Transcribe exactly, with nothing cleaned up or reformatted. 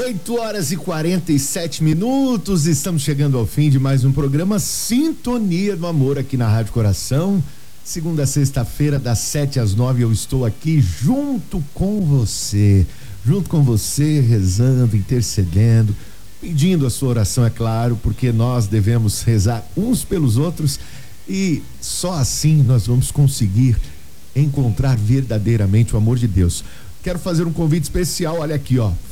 oito horas e quarenta e sete minutos, estamos chegando ao fim de mais um programa Sintonia do Amor aqui na Rádio Coração. Segunda a sexta-feira, das sete às nove, eu estou aqui junto com você, junto com você, rezando, intercedendo, pedindo a sua oração, é claro, porque nós devemos rezar uns pelos outros e só assim nós vamos conseguir encontrar verdadeiramente o amor de Deus. Quero fazer um convite especial, olha aqui, ó.